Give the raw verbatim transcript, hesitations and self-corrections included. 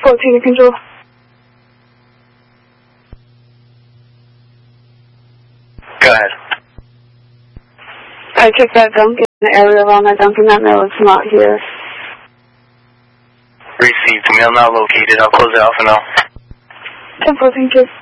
fourteen to control. Go ahead. I checked that Dunkin', the area around that Dunkin', that mail is not here. Received. Mail not located. I'll close it out for now. ten fourteen, kid.